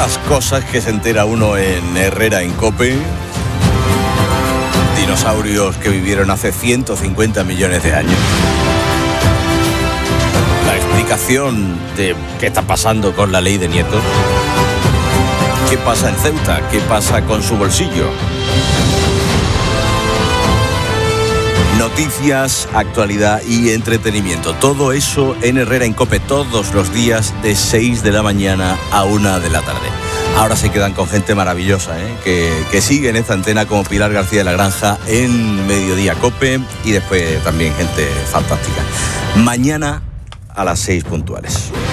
Las cosas que se entera uno en Herrera en COPE. Dinosaurios que vivieron hace 150 millones de años. La explicación de qué está pasando con la ley de nietos. ¿Qué pasa en Ceuta? ¿Qué pasa con su bolsillo? Noticias, actualidad y entretenimiento. Todo eso en Herrera en COPE todos los días de 6 de la mañana a 1 de la tarde. Ahora se quedan con gente maravillosa, que sigue en esta antena, como Pilar García de la Granja en Mediodía COPE, y después también gente fantástica. Mañana a las 6 puntuales.